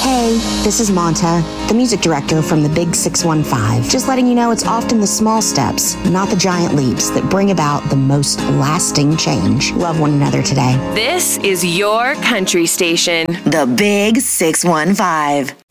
Hey, this is Monta, the music director from the Big 615. Just letting you know it's often the small steps, not the giant leaps, that bring about the most lasting change. Love one another today. This is your country station. The Big 615.